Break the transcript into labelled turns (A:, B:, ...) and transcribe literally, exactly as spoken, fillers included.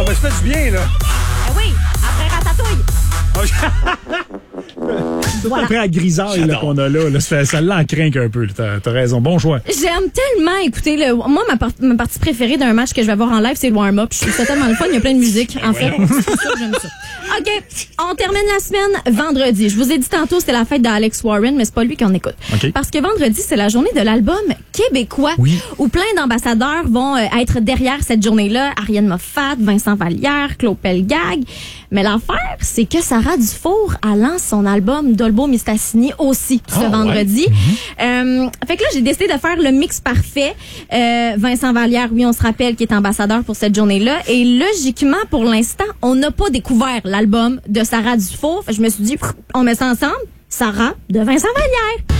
A: ben, ça fait du bien, là.
B: Ah oui, après Ratatouille.
C: Voilà. Après la grisaille là, qu'on a là, là ça, ça l'encrinque un peu. T'as, t'as raison. Bon choix.
B: J'aime tellement écouter le. Moi, ma, par... ma partie préférée d'un match que je vais voir en live, c'est le warm-up. Je trouve ça tellement le fun. Il y a plein de musique, en fait. C'est pour ça que j'aime ça. OK. On termine la semaine vendredi. Je vous ai dit tantôt, c'était la fête d'Alex Warren, mais c'est pas lui qu'on écoute.
C: Okay.
B: Parce que vendredi, c'est la journée de l'album québécois.
C: Oui.
B: Où plein d'ambassadeurs vont euh, être derrière cette journée-là. Ariane Moffat, Vincent Vallière, Claude Pelgag. Mais l'affaire, c'est que Sarah Dufour a lancé son album Dolbo Mistassini aussi ce
C: oh,
B: vendredi.
C: Ouais.
B: Mm-hmm. Euh, fait que là, j'ai décidé de faire le mix parfait. Euh, Vincent Vallière, oui, on se rappelle, qui est ambassadeur pour cette journée-là. Et logiquement, pour l'instant, on n'a pas découvert l'album de Sarah Dufour. Fait que je me suis dit, on met ça ensemble. Sarah de Vincent Vallière.